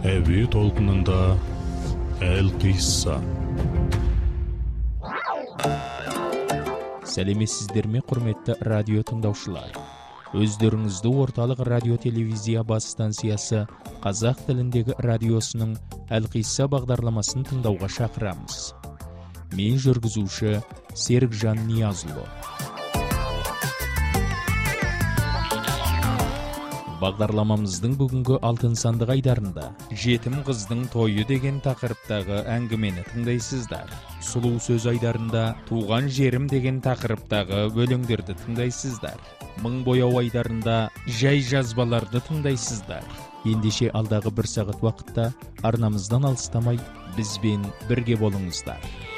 Әуе толқынында Әл-Қисса. Сәлеметсіздер ме, құрметті радио тыңдаушылар? Өздеріңізді орталық радио телевизия бас станциясы қазақ тіліндегі радиосының Әл-Қисса бағдарламасын тыңдауға шақырамыз. Мен жүргізуші Серікжан Ниязұлы. Бағдарламамыздың бүгінгі алтын сандық айдарында жетім қыздың тойы деген тақырыптағы әңгімені тыңдайсыздар. Сұлу сөз айдарында туған жерім деген тақырыптағы өлеңдерді тыңдайсыздар. Мың бояу айдарында жай жазбаларды тыңдайсыздар. Ендеше алдағы 1 сағат уақытта арнамыздан алыстамай бізбен бірге болыңыздар.